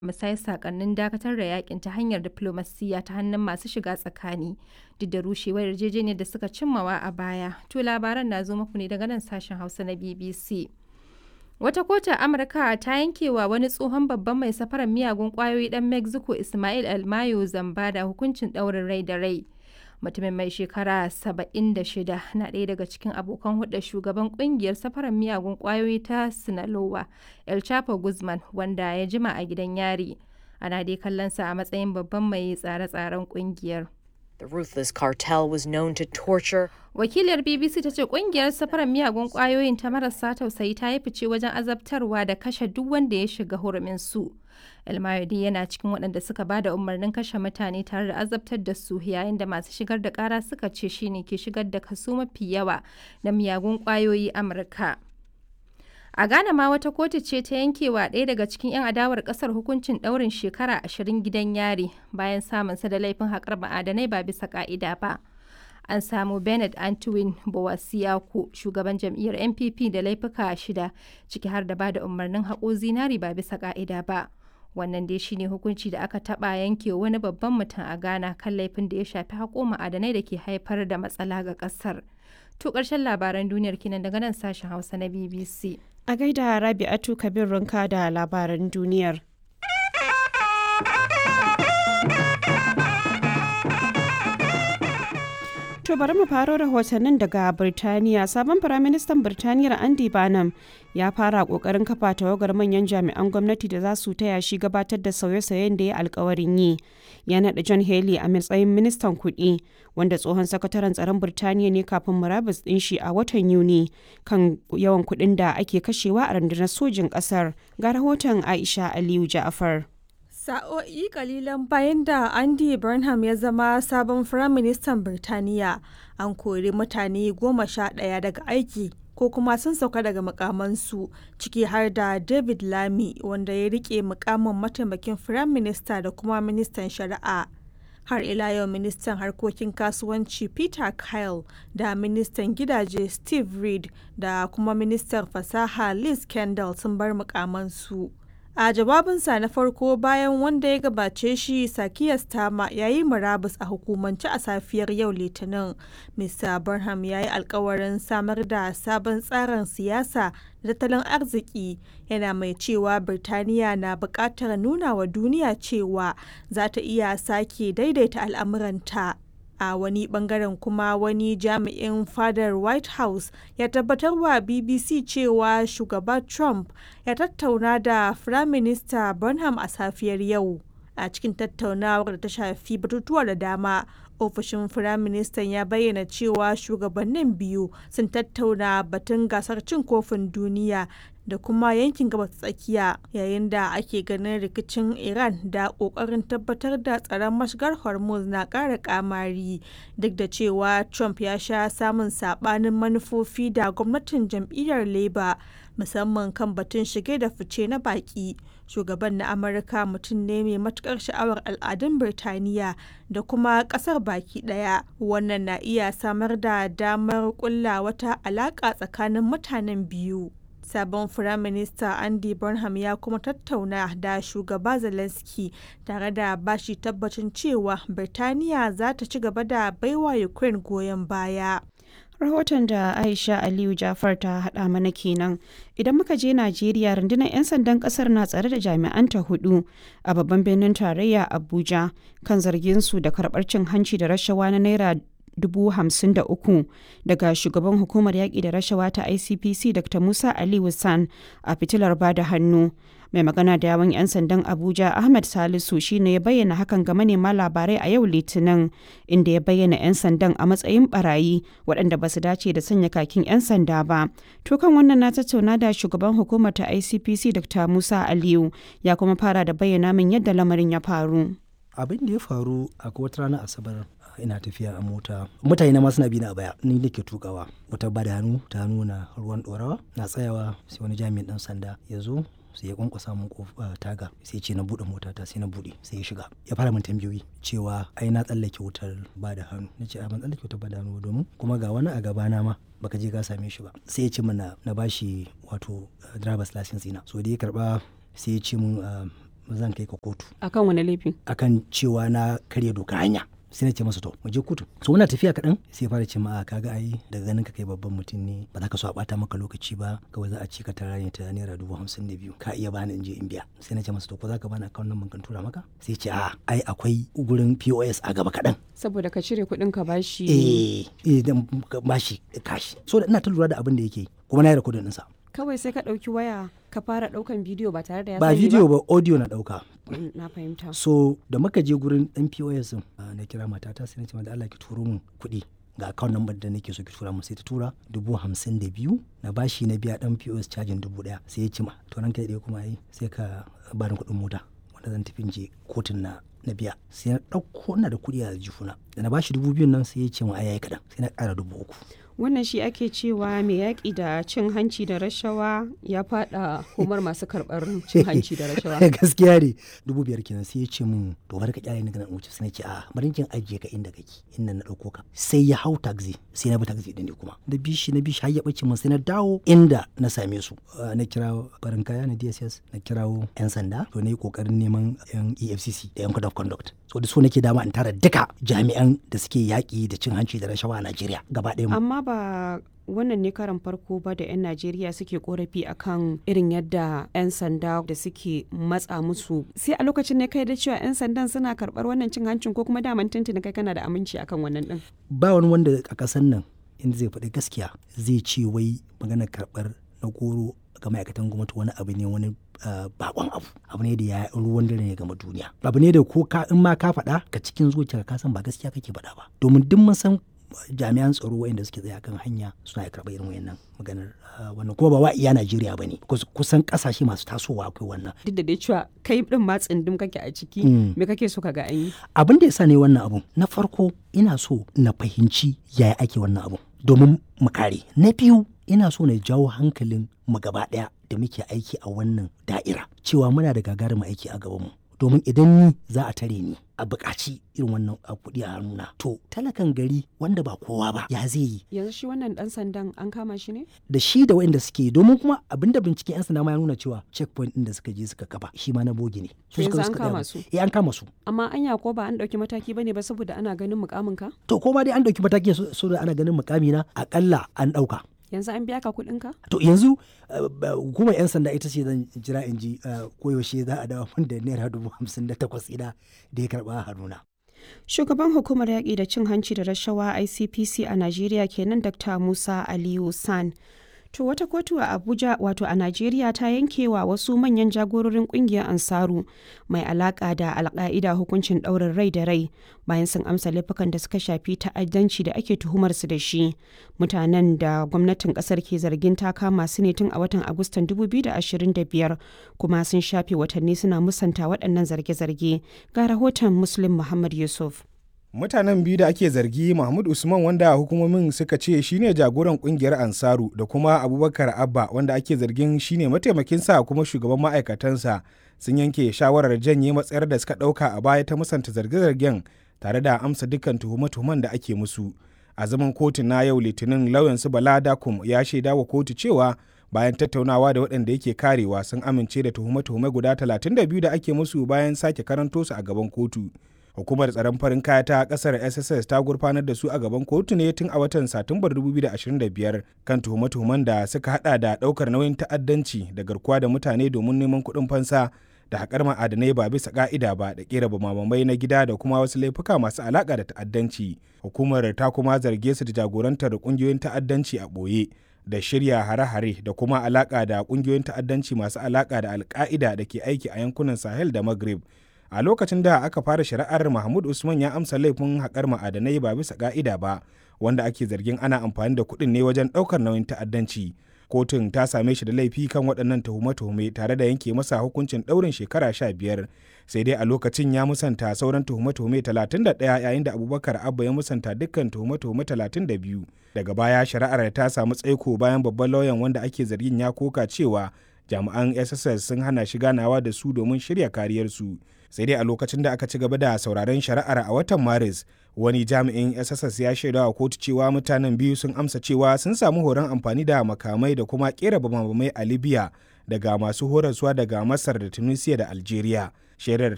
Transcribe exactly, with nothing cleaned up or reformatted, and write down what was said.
musayar sakonnin dakatar da yakin ta hanyar diflomasiyya ta hannun masu shiga tsakani duk da rushewar yarjejeniyar da suka cimmawa a baya. To labaran na zo muku ne daga nan sashen Hausa na B B C. Wata kotun Amurka ta yankewa wani tsohon babban mai safarar miyagun kwayoyi dan Mexico Ismael Almayo Zamba da hukuncin ɗaurin rai da rai. Mutumin mai shekara saba'in da shida na ɗaya daga cikin abokan hulɗar shugaban ƙungiyar safarar miyagun ƙwayoyi ta Sinaloa, El Chapo Guzman, wanda ya jima a gidan yari. Ana dai kallonsa a matsayin babban mai tsare-tsaren ƙungiyar. The ruthless cartel was known to torture. Wakiliyar B B C ta ce ƙungiyar safarar miyagun ƙwayoyin ta marasa tausayi ta yi fice wajen azabtarwa da kashe duk wanda ya shiga hurumin su. El Mayodi yana cikin waɗanda suka ba da umarnin kashe mutane tare da azabtar da su, yayin da masu shigar da ƙara suka ce shi ne ke shigar da kaso mafi yawa na miyagun ƙwayoyi Amurka. A Ghana ma wata kotu ce ta yankewa ɗaya daga cikin 'yan adawar ƙasar hukuncin ɗaurin shekara ashirin gidan yari bayan samunsa da laifin haƙar ma'adanai ba bisa ƙa'ida ba. An samu Bernard Antwin Bowasiaku, shugaban jam'iyyar N P P, da laifuka shida, ciki har da ba da umarnin haƙo zinari ba bisa ƙa'ida ba. Wannan dai shine hukunci da aka taɓa yanke wani babban mutum a Ghana kan laifin da ya shafi haƙo ma'adanai da ke haifar da matsala ga ƙasar. To ƙarshen labaran duniyar kinan daga nan sashen Hausa na B B C. A gaida Rabi'atu Kabir Runka da labaran duniyar. To bari mu faro rahotannin daga Birtaniya. Sabon Firaministan Birtaniyar Andy Burnham ya fara kokarin kafa tawagar manyan jami'an gwamnati da za su taya shi gabatar da sauye-sauyen da ya alkawarin yi. Ya naɗa John Healey a matsayin ministan kuɗi, wanda tsohon sakataren tsaron Birtaniya ne kafin murabus ɗin shi a watan Yuni kan yawan kuɗin da ake kashewa a rundunar sojin ƙasar. Ga rahoton Aisha Aliyu Ja'afar. Sa'o'i kalilan bayan da Andy Burnham ya zama sabon Firaministan Birtaniya, an kori mutane goma sha ɗaya daga aiki ko kuma sun sauka daga mukamansu, ciki har da David Lammy, wanda ya rike mukamin mataimakin Firaminista da kuma ministan shari'a. Har ila yau ministan harkokin kasuwanci Peter Kyle da ministan gidaje Steve Reed da kuma ministan fasaha Liz Kendall sun bar mukamansu. A jawabinsa na farko bayan wanda ya gabace shi, Sakiyar Starmer, ya yi murabus a hukumance a safiyar yau Litinin. Mista Burnham ya yi alkawarin samar da sabon tsarin siyasa da tattalin arziki, yana mai cewa Birtaniya na buƙatar nuna wa duniya cewa za ta iya sake daidaita al'amuranta. A wani bangaren kuma, wani jami'in fadar White House ya tabbatar wa B B C cewa shugaba Trump ya tattauna da Firaminista Burnham a safiyar yau. A cikin tattaunawar da ta shafi batutuwa da dama, ofishin Firaministan ya bayyana cewa shugabannin biyu sun tattauna batun gasar cin kofin duniya da kuma yankin gabas tsakiya, yayin da ake ganin rikicin Iran da ƙoƙarin tabbatar da tsaron mashigar Hormuz na ƙara ƙamari, duk da cewa Trump ya sha samun saɓanin manufofi da gwamnatin jam'iyyar Labour, musamman kan batun shige da fice na baƙi. Shugaban na Amurka mutum ne mai matuƙar sha'awar al'adun Birtaniya da kuma ƙasar baki ɗaya. Wannan na iya samar da damar ƙulla wata alaƙa tsakanin mutanen biyu. Sabon Firaminista Andy Burnham ya kuma tattauna da shugaba Zelensky tare da bashi tabbacin cewa Birtaniya za ta ci gaba da baiwa Ukraine goyon baya. Rahoton da Aisha Aliyu Jafar ta haɗa mana kenan. Idan muka je Najeriya, rundunar 'yan sandan ƙasar na tsare da jami'anta hudu a babban birnin tarayya Abuja kan zargin su da karɓar cin hanci da rashawa na naira dubu hamsin da uku daga shugaban hukumar yaƙi da rashawa ta I C P C Dr Musa Ali Wissan a fitilar bada hannu. Mai magana da yawun 'yan sandan Abuja Ahmed Salisu shine ya bayyana hakan ga manema labarai a yau Litinin, inda ya bayyana 'yan sandan a matsayin barayi waɗanda ba su dace da sanya kakin 'yan sanda ba. To kan wannan na tattauna da shugaban hukumar ta I C P C Dr Musa Aliyu, ya kuma fara da bayyana min yadda lamarin ya faru. Abin da ya faru a wata ranar Asabar, ina tafiya a mota, mutane na ma suna bi na a baya, ni nake tukawa, wata bada hannu ta nuna ruwan dorawa, na tsayawa sai wani jami'in dan sanda ya zo, sai ya kwankwasa mun kofa taga, sai ce na bude mota ta, sai na bude, sai ya shiga, ya fara min tambayoyi cewa ai na tsallake wutar bada hannu. Nace a ban tsallake wutar bada hannu domin kuma ga wani a gaba na ma baka je ka same shi ba. Sai ya ce mana na bashi wato driver's license ina, so da ya karba sai ya ce mun zan kai ka kotu akan wani laifi akan cewa na karya doka hanya. Sai na ce masa to mu je kotu. So muna tafiya kaɗan sai fara ce ma kaga ai daga ganin ka kai babban mutum ne ba za ka so a bata maka lokaci ba, kawai za a ci ka tara ne ta naira dubu hamsin da biyu ka iya bani in je in biya. Sai na ce masa to ko za ka bani akawun nan kan tura maka? Sai ce a ai akwai gurin P O S a gaba kaɗan. Saboda ka cire kuɗin ka bashi. Eh eh dan bashi kashi. So ina ta lura da abin da yake kuma na yi rikodin ɗinsa. Kawai sai ka ɗauki waya ka fara ɗaukan bidiyo ba tare da ya ba sani bidiyo ba audio na ɗauka. Na fahimta. So da muka je gurin ɗan P O S na kira matata sai na ce da Allah ki turo min kuɗi ga account number da nake so ki tura mu. Sai ta tura dubu hamsin da biyu na bashi na biya ɗan P O S cajin dubu ɗaya. Sai ya ce ma to ranka ɗaya kuma yi sai ka bani kuɗin mota wanda zan tafi je kotun na na biya. Sai na ɗauko ina da kuɗi a jifuna da na bashi dubu biyun nan sai ya ce ma ai yayi kaɗan sai na ƙara dubu uku. Wannan shi ake cewa mai yaƙi da cin hanci da rashawa ya faɗa humar masu karɓar cin hanci da rashawa. Gaskiya ne dubu biyar kenan. Sai ya ce min to bari ka kyale ni ganin wuce. Sai na ce a bari kin ajiye ka inda kake inda na ɗauko ka. Sai ya hau taxi sai na bi taxi ɗin ne kuma da bishi na bishi har ya ɓace min. Sai na dawo inda na same su na kira barin kaya na D S S na kirawo yan sanda to na yi ƙoƙarin neman yan E F C C da yan code of conduct. So da so nake dama in tara duka jami'an da suke yaƙi da cin hanci da rashawa a Najeriya gaba ɗaya. Amma ba wannan ne karan farko ba da 'yan Najeriya suke korafi akan irin yadda 'yan sanda da suke matsa musu. Sai a lokacin ne kai da cewa 'yan sandan suna karɓar wannan cin hancin ko kuma daman tuntuni kai kana da aminci akan wannan din? Ba wani wanda a ƙasar nan inda zai faɗi gaskiya zai ce wai maganar karɓar na goro ga ma'aikatan gwamnati wani abu ne wani bakon abu abu ne da ya ruwan dare ne game duniya. Abu ne da ko ka in ma ka faɗa ka cikin zuciya ka san ba gaskiya kake faɗa ba, domin duk mun san jami'an tsaro wayanda suke tsaye kan hanya suna karɓar irin wayannan maganar wannan kuma ba wa iya Najeriya bane kusan kasashe masu tasowa akwai wannan. Duk da dai cewa kai din ma tsindim kake a ciki me kake so ka ga an yi? Abin da yasa ne wannan abun na farko ina so na fahimci yaya ake wannan abun domin mu kare. Na biyu ina so na jawo hankalin mu gaba daya da muke aiki a wannan da'ira cewa muna da gagarumin aiki a gabanmu. Domin idan ni za a tare ni a buƙaci irin wannan a kuɗi a hannuna to talakan gari wanda ba kowa ba ya zai yi. Yanzu shi wannan ɗan sandan an kama shi ne? Da shi da waɗanda suke domin kuma abinda binciken 'yan sanda ma ya nuna cewa checkpoint ɗin da suka je suka kafa shi ma na bogi ne. Yanzu an kama su? Eh an kama su. Amma anya ko ba an ɗauki mataki bane ba saboda ana ganin mukamin ka? To ko ma dai an ɗauki mataki saboda ana ganin mukami na akalla an ɗauka. Yanzu an biya ka kuɗin ka? To yanzu hukumar 'yan sanda ita ce zan jira in ji koyaushe za a dawo min da naira dubu hamsin da takwas ina da ya karɓa a hannuna. Shugaban hukumar yaƙi da cin hanci da rashawa I C P C a Najeriya kenan Dr. Musa Aliyu San. To wata kotu a Abuja wato a Najeriya ta yankewa wasu manyan jagororin kungiyar Ansaru mai alaka da Alka'ida hukuncin ɗaurin rai da rai bayan sun amsa laifukan da suka shafi ta'addanci da ake tuhumar su da shi. Mutanen da gwamnatin kasar ke zargin ta kama su ne tun a watan Agustan dubu biyu da ashirin da biyar kuma sun shafe watanni suna musanta waɗannan zarge-zarge. Ga rahoton Muslim Muhammad Yusuf. Mutanen biyu da ake zargi Mahmud Usman wanda hukumomin suka ce shine jagoran kungiyar Ansaru da kuma Abubakar Abba wanda ake zargin shine mataimakinsa kuma shugaban ma'aikatansa sun yanke shawarar janye matsayar da suka ɗauka a baya ta musanta zarge-zargen tare da amsa dukkan tuhume-tuhumen da ake musu. A zaman kotu na yau Litinin lauyansu Bala Dakum ya shaida wa kotu cewa bayan tattaunawa da waɗanda yake karewa sun amince da tuhume-tuhume guda talatin da biyu da ake musu bayan sake karanto su a gaban kotu. Hukumar tsaron farin kaya ta kasar S S S ta gurfanar da su a gaban kotu ne tun a watan Satumbar dubu biyu da ashirin da biyar kan tuhume-tuhumen da suka hada da daukar nauyin ta'addanci da garkuwa da mutane domin neman kuɗin fansa da haƙar ma'adanai ba bisa ƙa'ida ba da ƙera bamabamai na gida da kuma wasu laifuka masu alaƙa da ta'addanci. Hukumar ta kuma zarge su da jagorantar ƙungiyoyin ta'addanci a ɓoye da shirya hare-hare da kuma alaƙa da ƙungiyoyin ta'addanci masu alaƙa da Al-Qaida da ke aiki a yankunan Sahel da Maghreb. A lokacin da aka fara shari'ar Mahmud Usman ya amsa laifin haƙar ma'adanai ba bisa ƙa'ida ba wanda ake zargin ana amfani da kuɗin ne wajen ɗaukar nauyin ta'addanci. Kotun ta same shi da laifi kan waɗannan tuhume-tuhume tare da yanke masa hukuncin ɗaurin shekara sha biyar. Sai dai a lokacin ya musanta sauran tuhume-tuhume talatin da ɗaya yayin da Abubakar Abba ya musanta dukkan tuhume-tuhume talatin da biyu. Daga baya shari'ar ta samu tsaiko bayan babban lauyan wanda ake zargin ya koka cewa jami'an S S S sun hana shi ganawa da su domin shirya kariyarsu. Sai dai a lokacin da aka ci gaba da sauraron shari'ar a watan Maris, wani jami'in S S S ya shaida wa kotu cewa mutanen biyu sun amsa cewa sun samu horon amfani da makamai da kuma kera bamabamai a Libya daga masu horaswa daga Masar da Tunisia da Algeria. Shaidar